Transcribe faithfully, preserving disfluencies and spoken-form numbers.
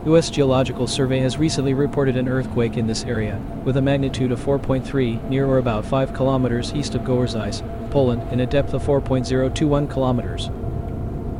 U S Geological Survey has recently reported an earthquake in this area, with a magnitude of four point three, near or about five kilometers east of Gorzyce, Poland, and a depth of four point zero two one kilometers.